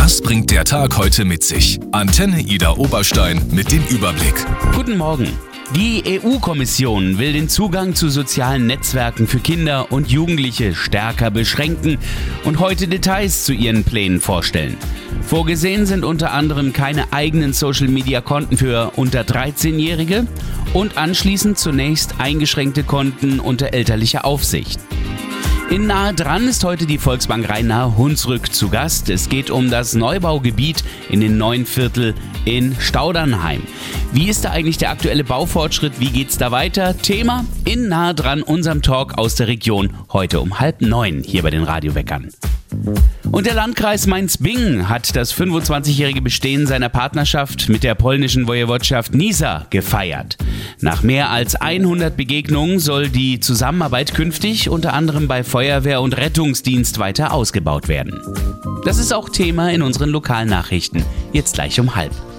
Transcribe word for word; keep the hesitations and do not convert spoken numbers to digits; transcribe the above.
Was bringt der Tag heute mit sich? Antenne Idar Oberstein mit dem Überblick. Guten Morgen. Die E U-Kommission will den Zugang zu sozialen Netzwerken für Kinder und Jugendliche stärker beschränken und heute Details zu ihren Plänen vorstellen. Vorgesehen sind unter anderem keine eigenen Social-Media-Konten für unter dreizehnjährige und anschließend zunächst eingeschränkte Konten unter elterlicher Aufsicht. In Nahe dran ist heute die Volksbank Rhein-Nahe-Hunsrück zu Gast. Es geht um das Neubaugebiet in den neuen Viertel in Staudernheim. Wie ist da eigentlich der aktuelle Baufortschritt? Wie geht's da weiter? Thema in Nahe dran, unserem Talk aus der Region, heute um halb neun hier bei den Radioweckern. Und der Landkreis Mainz-Bingen hat das fünfundzwanzigjährige Bestehen seiner Partnerschaft mit der polnischen Wojewodschaft Nysa gefeiert. Nach mehr als hundert Begegnungen soll die Zusammenarbeit künftig unter anderem bei Feuerwehr und Rettungsdienst weiter ausgebaut werden. Das ist auch Thema in unseren Lokalnachrichten, jetzt gleich um halb.